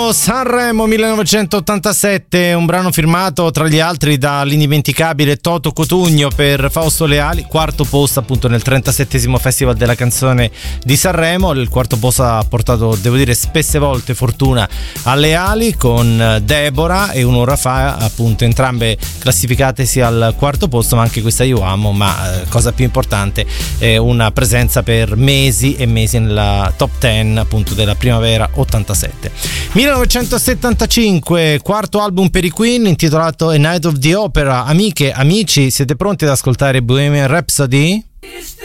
Sanremo 1987, un brano firmato tra gli altri dall'indimenticabile Toto Cotugno per Fausto Leali, quarto posto appunto nel 37esimo Festival della Canzone di Sanremo. Il quarto posto ha portato, devo dire, spesse volte fortuna a Leali con Deborah e un'ora fa, appunto, entrambe classificatesi al quarto posto, ma anche questa Io Amo, ma cosa più importante, una presenza per mesi e mesi nella top 10 appunto della primavera 87. 1975, quarto album per i Queen intitolato A Night of the Opera. Amiche, amici, siete pronti ad ascoltare Bohemian Rhapsody?